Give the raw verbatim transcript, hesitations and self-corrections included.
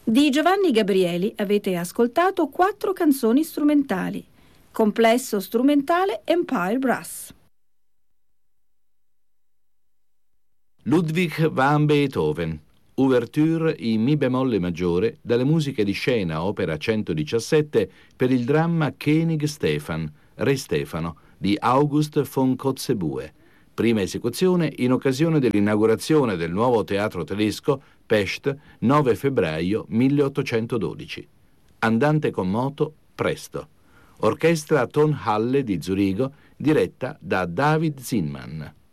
Di Giovanni Gabrieli avete ascoltato quattro canzoni strumentali. Complesso strumentale Empire Brass. Ludwig van Beethoven, Ouverture in Mi bemolle maggiore, dalle musiche di scena opera centodiciassette per il dramma König Stefan, Re Stefano, di August von Kotzebue. Prima esecuzione in occasione dell'inaugurazione del nuovo teatro tedesco, Pest, nove febbraio milleottocentododici. Andante con moto, presto. Orchestra Tonhalle di Zurigo, diretta da David Zinman.